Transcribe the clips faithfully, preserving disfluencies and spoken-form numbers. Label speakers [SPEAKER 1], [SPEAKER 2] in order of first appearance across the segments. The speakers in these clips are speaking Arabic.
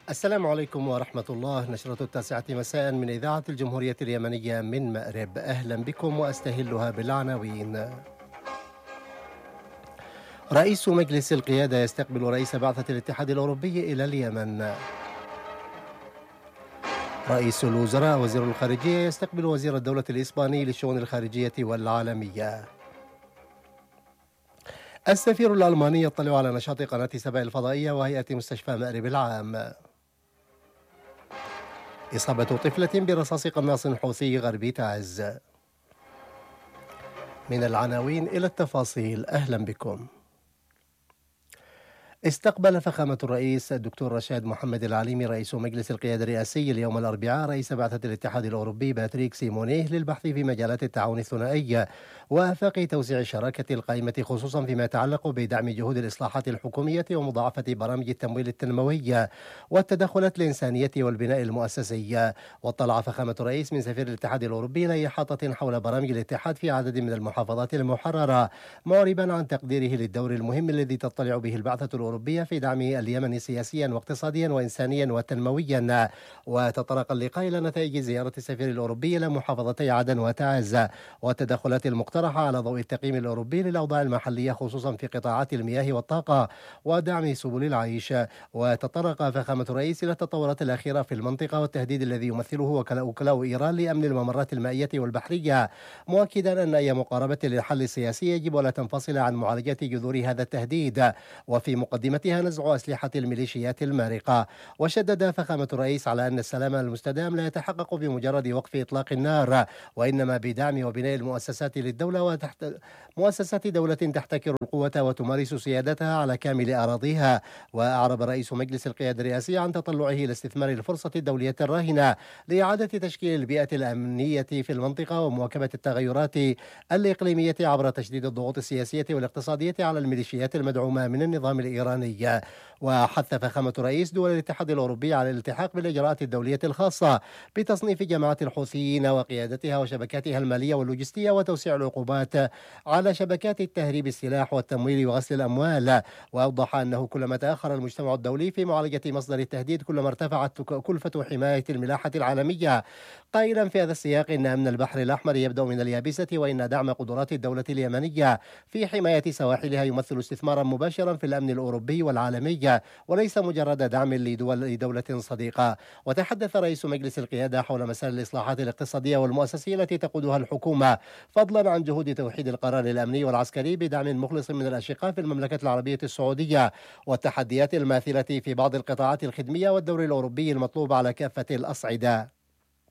[SPEAKER 1] السلام عليكم ورحمة الله. نشرة التاسعة مساء من إذاعة الجمهورية اليمنية من مأرب، أهلا بكم وأستهلها بالعناوين. رئيس مجلس القيادة يستقبل رئيس بعثة الاتحاد الأوروبي إلى اليمن. رئيس الوزراء وزير الخارجية يستقبل وزير الدولة الإسباني للشؤون الخارجية والعالمية. السفير الألماني يطلع على نشاط قناة سبأ الفضائية وهيئة مستشفى مأرب العام. إصابة طفلة برصاص قناص حوثي غربي تعز. من العناوين إلى التفاصيل، أهلا بكم. استقبل فخامة الرئيس الدكتور رشاد محمد العليمي رئيس مجلس القيادة الرئاسي اليوم الأربعاء رئيس بعثة الاتحاد الأوروبي باتريك سيمونيه للبحث في مجالات التعاون الثنائي وآفاق توسيع الشراكة القائمة، خصوصا فيما يتعلق بدعم جهود الإصلاحات الحكومية ومضاعفة برامج التمويل التنموي والتدخلات الإنسانية والبناء المؤسسي. واطلع فخامة الرئيس من سفير الاتحاد الأوروبي إلى إحاطة حول برامج الاتحاد في عدد من المحافظات المحررة، معربا عن تقديره للدور المهم الذي تطلع به البعثة الأوروبية الأوروبية في دعم اليمن سياسيا واقتصاديا وإنسانيا وتنمويا. وتطرق اللقاء إلى نتائج زيارة السفير الأوروبي إلى محافظتي عدن وتعز والتدخلات المقترحة على ضوء التقييم الأوروبي للأوضاع المحلية، خصوصا في قطاعات المياه والطاقة ودعم سبل العيش. وتطرق فخامة الرئيس إلى التطورات الأخيرة في المنطقة والتهديد الذي يمثله وكلاء إيران لأمن الممرات المائية والبحرية، مؤكدا أن أي مقاربة للحل السياسي يجب ألا تنفصل عن معالجة جذور هذا التهديد، وفي مقدمتها نزع أسلحة الميليشيات المارقة. وشدد فخامة الرئيس على أن السلام المستدام لا يتحقق بمجرد وقف إطلاق النار، وإنما بدعم وبناء المؤسسات للدولة وتحت مؤسسات دولة تحتكر القوة وتمارس سيادتها على كامل أراضيها. وأعرب رئيس مجلس القيادة الرئاسي عن تطلعه إلى استثمار الفرصة الدولية الراهنة لإعادة تشكيل البيئة الأمنية في المنطقة ومواكبة التغيرات الإقليمية عبر تشديد الضغوط السياسية والاقتصادية على الميليشيات المدعومة من النظام الإيراني. وحث فخامة الرئيس دول الاتحاد الأوروبي على الالتحاق بالإجراءات الدولية الخاصة بتصنيف جماعة الحوثيين وقيادتها وشبكاتها المالية واللوجستية وتوسيع العقوبات على شبكات التهريب السلاح والتمويل وغسل الأموال. وأوضح أنه كلما تأخر المجتمع الدولي في معالجة مصدر التهديد كلما ارتفعت كلفة حماية الملاحة العالمية، قائلا في هذا السياق إن أمن البحر الأحمر يبدأ من اليابسة، وإن دعم قدرات الدولة اليمنية في حماية سواحلها يمثل استثمارا مباشرا في الأمن الأوروبي والعالمي وليس مجرد دعم لدول لدولة صديقة. وتحدث رئيس مجلس القيادة حول مسار الإصلاحات الاقتصادية والمؤسسية التي تقودها الحكومة، فضلا عن جهود توحيد القرار الأمني والعسكري بدعم مخلص من الأشقاء في المملكة العربية السعودية، والتحديات الماثلة في بعض القطاعات الخدمية والدور الأوروبي المطلوب على كافة الأصعدة.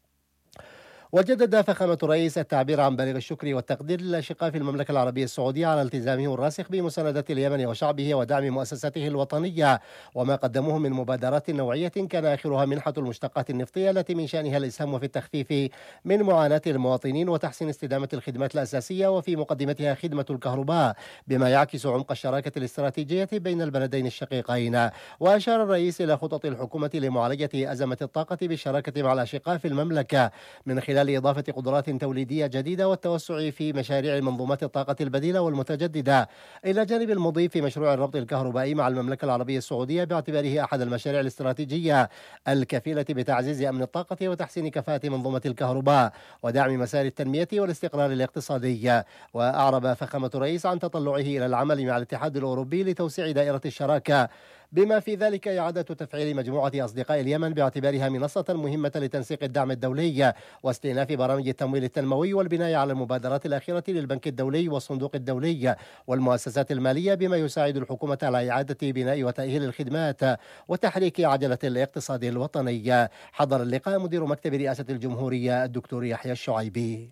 [SPEAKER 1] وجدد فخامة الرئيس التعبير عن بالغ الشكر والتقدير للأشقاء في المملكة العربية السعودية على التزامهم الراسخ بمساندة اليمن وشعبه ودعم مؤسساته الوطنية، وما قدموه من مبادرات نوعية كان آخرها منحة المشتقات النفطية التي من شأنها الإسهام في التخفيف من معاناة المواطنين وتحسين استدامة الخدمات الأساسية، وفي مقدمتها خدمة الكهرباء، بما يعكس عمق الشراكة الاستراتيجية بين البلدين الشقيقين. وأشار الرئيس إلى خطط الحكومة لمعالجة أزمة الطاقة بالشراكة مع الأشقاء في المملكة من خلال لإضافة قدرات توليدية جديدة والتوسع في مشاريع منظومات الطاقة البديلة والمتجددة، إلى جانب المضي في مشروع الربط الكهربائي مع المملكة العربية السعودية باعتباره أحد المشاريع الاستراتيجية الكفيلة بتعزيز أمن الطاقة وتحسين كفاءة منظومة الكهرباء ودعم مسار التنمية والاستقرار الاقتصادي. وأعرب فخامة الرئيس عن تطلعه إلى العمل مع الاتحاد الأوروبي لتوسيع دائرة الشراكة، بما في ذلك إعادة تفعيل مجموعة أصدقاء اليمن باعتبارها منصة مهمة لتنسيق الدعم الدولي واستئناف برامج التمويل التنموي والبناء على المبادرات الأخيرة للبنك الدولي والصندوق الدولي والمؤسسات المالية، بما يساعد الحكومة على إعادة بناء وتأهيل الخدمات وتحريك عجلة الاقتصاد الوطني. حضر اللقاء مدير مكتب رئاسة الجمهورية الدكتور يحيى الشعيبي.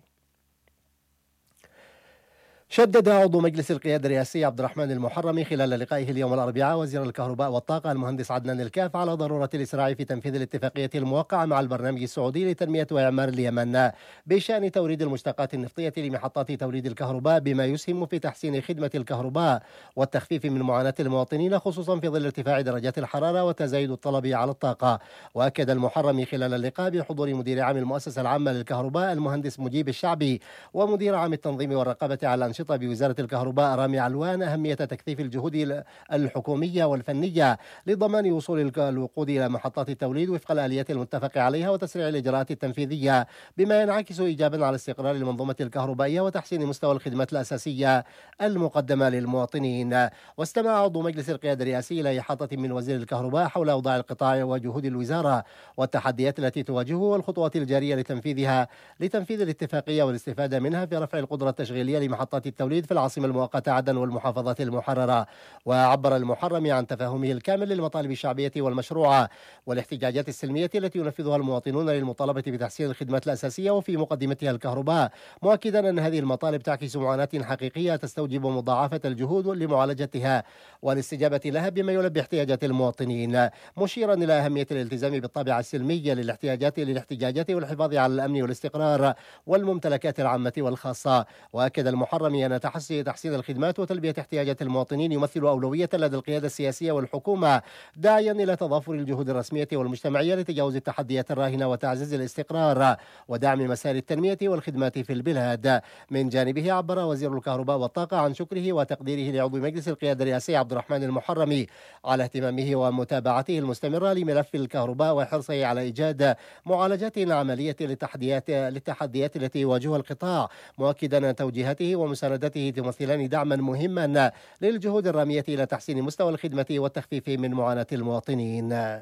[SPEAKER 1] شدد عضو مجلس القيادة الرئاسي عبد الرحمن المحرمي خلال لقائه اليوم الأربعاء وزير الكهرباء والطاقة المهندس عدنان الكاف على ضرورة الإسراع في تنفيذ الاتفاقية الموقعة مع البرنامج السعودي لتنمية وإعمار اليمن بشأن توريد المشتقات النفطية لمحطات توليد الكهرباء، بما يسهم في تحسين خدمة الكهرباء والتخفيف من معاناة المواطنين، خصوصا في ظل ارتفاع درجات الحرارة وتزايد الطلب على الطاقة. وأكد المحرمي خلال اللقاء بحضور مدير عام المؤسسة العامة للكهرباء المهندس مجيب الشعبي ومدير عام التنظيم والرقابة على الناشطة بوزارة الكهرباء رامي علوان أهمية تكثيف الجهود الحكومية والفنية لضمان وصول الوقود إلى محطات التوليد وفق الآليات المتفق عليها وتسريع الإجراءات التنفيذية، بما ينعكس إيجابا على استقرار المنظومة الكهربائية وتحسين مستوى الخدمات الأساسية المقدمة للمواطنين. واستمع عضو مجلس القيادة الرئاسي إلى إحاطة من وزير الكهرباء حول أوضاع القطاع وجهود الوزارة والتحديات التي تواجهه والخطوات الجارية لتنفيذها لتنفيذ الاتفاقية والاستفادة منها في رفع القدرة التشغيلية لمحطات التوليد في العاصمة المؤقتة عدن والمحافظات المحررة. وعبر المحرم عن تفاهمه الكامل للمطالب الشعبية والمشروعة والاحتجاجات السلمية التي ينفذها المواطنون للمطالبة بتحسين الخدمات الأساسية وفي مقدمتها الكهرباء، مؤكدا أن هذه المطالب تعكس معاناة حقيقية تستوجب مضاعفة الجهود لمعالجتها والاستجابة لها بما يلبي احتياجات المواطنين، مشيرا إلى أهمية الالتزام بالطابع السلمي للاحتياجات للاحتجاجات والحفاظ على الأمن والاستقرار والممتلكات العامة والخاصة. وأكد المحرمي أن تحسين الخدمات وتلبية احتياجات المواطنين يمثل أولوية لدى القيادة السياسية والحكومة، داعيا إلى تضافر الجهود الرسمية والمجتمعية لتجاوز التحديات الراهنة وتعزيز الاستقرار ودعم مسار التنمية والخدمات في البلاد. من جانبه عبر وزير الكهرباء والطاقة عن شكره وتقديره لعضو مجلس القيادة الرئاسي عبد الرحمن المحرمي على اهتمامه ومتابعته المستمرة لملف الكهرباء وحرصه على إيجاد معالجات عملية للتحديات للتحديات التي يواجهها القطاع، مؤكدا أن توجيهاته ومساندته تمثلان دعما مهما للجهود الرامية إلى تحسين مستوى الخدمة والتخفيف من معاناة المواطنين.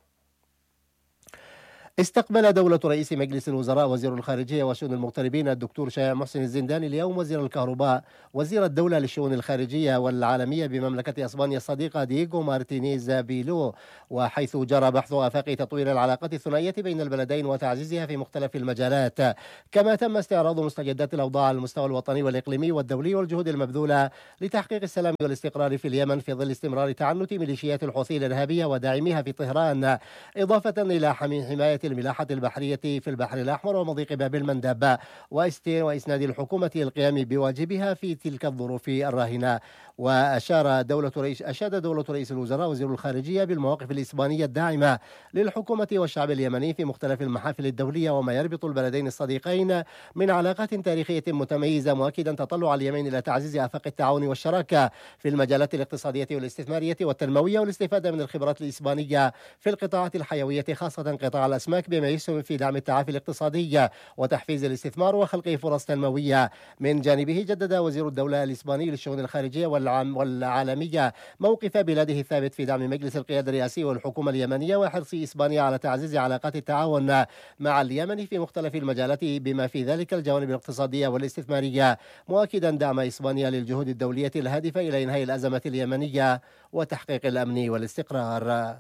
[SPEAKER 1] استقبل دولة رئيس مجلس الوزراء وزير الخارجية وشؤون المغتربين الدكتور شائع محسن الزنداني اليوم وزير الكهرباء وزير الدولة للشؤون الخارجية والعالمية بمملكة إسبانيا الصديقة دييغو مارتينيز بيلو، وحيث جرى بحث آفاق تطوير العلاقات الثنائية بين البلدين وتعزيزها في مختلف المجالات. كما تم استعراض مستجدات الأوضاع على المستوى الوطني والإقليمي والدولي والجهود المبذولة لتحقيق السلام والاستقرار في اليمن في ظل استمرار تعنت ميليشيات الحوثي الإرهابية وداعميها في طهران، إضافة إلى حماية الملاحة البحرية في البحر الأحمر ومضيق باب المندب وإسناد الحكومة القيام بواجبها في تلك الظروف الراهنة. وأشار دولة رئيس أشاد دولة رئيس الوزراء وزير الخارجية بالمواقف الإسبانية الداعمة للحكومة والشعب اليمني في مختلف المحافل الدولية وما يربط البلدين الصديقين من علاقات تاريخية متميزة، مؤكدا تطلع اليمين إلى تعزيز آفاق التعاون والشراكة في المجالات الاقتصادية والاستثمارية والتنموية والاستفادة من الخبرات الإسبانية في القطاعات الحيوية خاصة قطاع الأسماك بما يسهم في دعم التعافي الاقتصادي وتحفيز الاستثمار وخلق فرص تنموية. من جانبه جدد وزير الدولة الإسباني للشؤون الخارجية والعالمية موقف بلاده الثابت في دعم مجلس القيادة الرئاسي والحكومة اليمنية وحرص إسبانيا على تعزيز علاقات التعاون مع اليمن في مختلف المجالات بما في ذلك الجوانب الاقتصادية والاستثمارية، مؤكدا دعم إسبانيا للجهود الدولية الهادفة إلى إنهاء الأزمة اليمنية وتحقيق الأمن والاستقرار.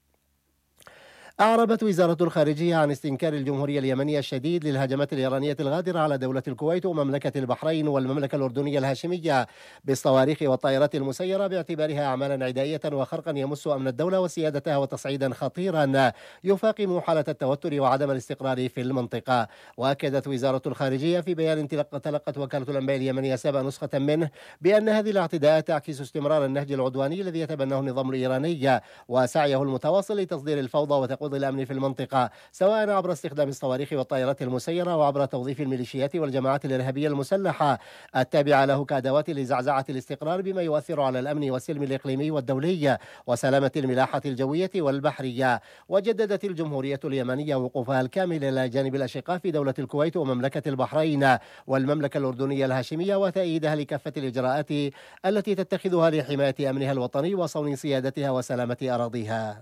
[SPEAKER 1] أعربت وزارة الخارجية عن استنكار الجمهورية اليمنية الشديد للهجمات الإيرانية الغادرة على دولة الكويت ومملكة البحرين والمملكة الأردنية الهاشمية بالصواريخ والطائرات المسيرة باعتبارها أعمالا عدائية وخرقا يمس أمن الدولة وسيادتها وتصعيدا خطيرا يفاقم حالة التوتر وعدم الاستقرار في المنطقة. وأكدت وزارة الخارجية في بيان تلقت وكالة الأنباء اليمنية سبع نسخة منه بأن هذه الاعتداءات تعكس استمرار النهج العدواني الذي يتبناه النظام الإيراني وسعيه المتواصل لتصدير الفوضى وتقويض الأمن في المنطقة، سواء عبر استخدام الصواريخ والطائرات المسيرة وعبر توظيف الميليشيات والجماعات الإرهابية المسلحة التابعة له كأدوات لزعزعة الاستقرار بما يؤثر على الأمن والسلم الإقليمي والدولي وسلامة الملاحة الجوية والبحرية. وجددت الجمهورية اليمنية وقوفها الكامل إلى جانب الأشقاء في دولة الكويت ومملكة البحرين والمملكة الأردنية الهاشمية وتأييدها لكافة الإجراءات التي تتخذها لحماية أمنها الوطني وصون سيادتها وسلامة أراضيها.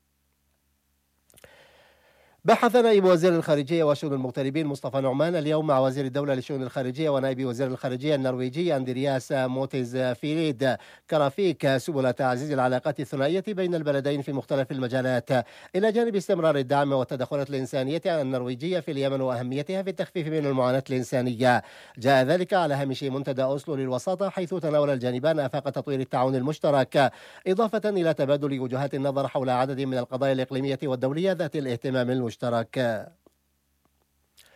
[SPEAKER 1] بحث نائب وزير الخارجية وشؤون المغتربين مصطفى نعمان اليوم مع وزير الدولة للشؤون الخارجية ونائب وزير الخارجية النرويجي أندرياس موتيز فيليد كرافيك سبل تعزيز العلاقات الثنائية بين البلدين في مختلف المجالات، إلى جانب استمرار الدعم والتدخلات الإنسانية النرويجية في اليمن وأهميتها في التخفيف من المعاناة الإنسانية. جاء ذلك على هامش منتدى أوسلو للوساطة حيث تناول الجانبان آفاق تطوير التعاون المشترك، إضافة إلى تبادل وجهات النظر حول عدد من القضايا الإقليمية والدولية ذات الاهتمام المشترك.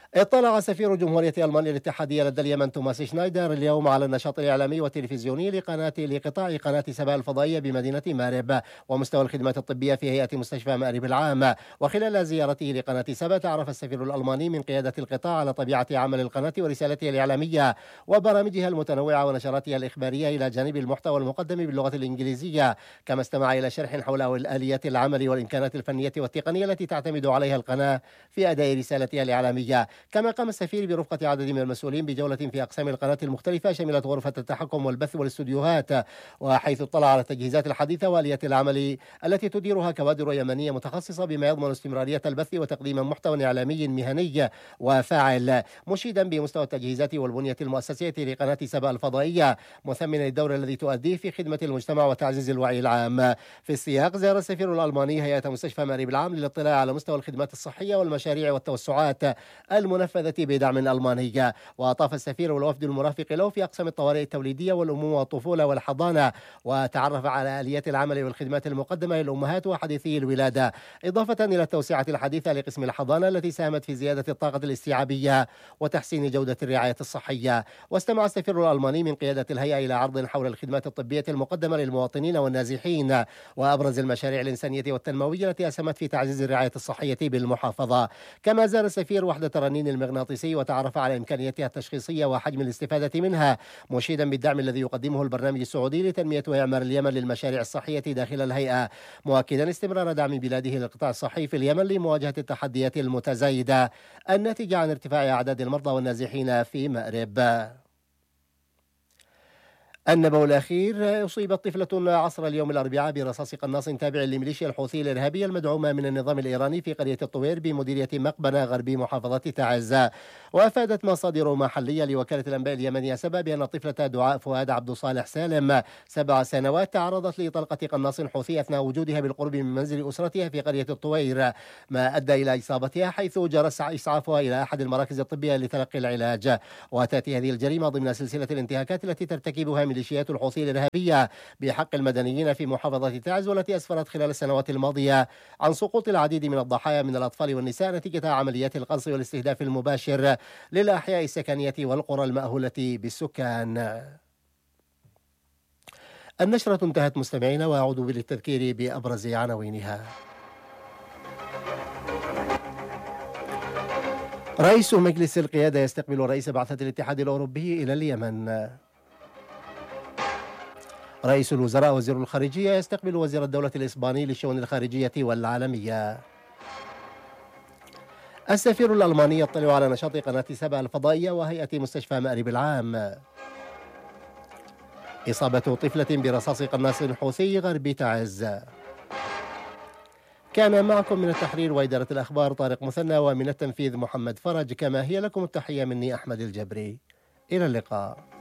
[SPEAKER 1] اطلع سفير جمهورية ألمانيا الاتحادية لدى اليمن توماس شنايدر اليوم على النشاط الإعلامي والتلفزيوني لقناة لقطاع قناة سبا الفضائية بمدينة مأرب ومستوى الخدمات الطبية في هيئة مستشفى مأرب العام. وخلال زيارته لقناة سبا تعرف السفير الألماني من قيادة القطاع على طبيعة عمل القناة ورسالتها الإعلامية وبرامجها المتنوعة ونشراتها الإخبارية إلى جانب المحتوى المقدم باللغة الإنجليزية، كما استمع إلى شرح حول آليات العمل والإمكانات الفنية والتقنية التي تعتمد عليها القناة في أداء رسالتها الإعلامية. كما قام السفير برفقة عدد من المسؤولين بجولة في أقسام القناة المختلفة شملت غرفة التحكم والبث والاستوديوهات، وحيث اطلع على التجهيزات الحديثة وآليات العمل التي تديرها كوادر يمنية متخصصة بما يضمن استمرارية البث وتقديم محتوى إعلامي مهني وفاعل، مشيدا بمستوى التجهيزات والبنية المؤسسية لقناة سبا الفضائية، مثمنا الدور الذي تؤديه في خدمة المجتمع وتعزيز الوعي العام. في السياق زار السفير الألماني هيئة مستشفى مأرب العام للاطلاع على مستوى الخدمات الصحية والمشاريع والتوسعات المنفذة بدعم ألماني، وأطاف السفير والوفد المرافق له في أقسام الطوارئ التوليدية والأمومة والطفولة والحضانة، وتعرف على آليات العمل والخدمات المقدمة للأمهات وحديثي الولادة، إضافة إلى التوسعة الحديثة لقسم الحضانة التي ساهمت في زيادة الطاقة الاستيعابية وتحسين جودة الرعاية الصحية. واستمع السفير الألماني من قيادة الهيئة إلى عرض حول الخدمات الطبية المقدمة للمواطنين والنازحين وأبرز المشاريع الإنسانية والتنموية التي أسهمت في تعزيز الرعاية الصحية بالمحافظة. كما زار السفير وحدة رنين المغناطيسي وتعرف على إمكانياتها التشخيصية وحجم الاستفادة منها، مشيدا بالدعم الذي يقدمه البرنامج السعودي لتنمية وإعمار اليمن للمشاريع الصحية داخل الهيئة، مؤكدا استمرار دعم بلاده للقطاع الصحي في اليمن لمواجهة التحديات المتزايدة الناتجة عن ارتفاع أعداد المرضى والنازحين في مأرب. النبأ الأخير: أصيبت طفلة عصر اليوم الأربعاء برصاص قناص تابع لميليشيا الحوثي الإرهابية المدعومة من النظام الإيراني في قرية الطوير بمديرية مقبنة غربي محافظة تعز. وأفادت مصادر محلية لوكالة الأنباء اليمنية سبا بأن الطفلة دعاء فؤاد عبد صالح سالم سبع سنوات تعرضت لطلقة قناص حوثي أثناء وجودها بالقرب من منزل أسرتها في قرية الطوير، ما أدى إلى إصابتها، حيث جرى إسعافها إلى أحد المراكز الطبية لتلقي العلاج. وتأتي هذه الجريمة ضمن سلسلة الانتهاكات التي ترتكبها ميليشيات الحوثي الإرهابية بحق المدنيين في محافظة تعز، والتي أسفرت خلال السنوات الماضية عن سقوط العديد من الضحايا من الأطفال والنساء نتيجة عمليات القنص والاستهداف المباشر للأحياء السكنية والقرى المأهولة بالسكان. النشرة انتهت مستمعين، وأعود بالتذكير بأبرز عناوينها. رئيس مجلس القيادة يستقبل رئيس بعثة الاتحاد الأوروبي إلى اليمن. رئيس الوزراء وزير الخارجية يستقبل وزير الدولة الإسباني للشؤون الخارجية والعالمية. السفير الألماني يطلع على نشاط قناة سبا الفضائية وهيئة مستشفى مأرب العام. إصابة طفلة برصاص قناص حوثي غرب تعز. كان معكم من التحرير وإدارة الأخبار طارق مثنى، ومن التنفيذ محمد فرج. كما هي لكم التحية مني أحمد الجبري. إلى اللقاء.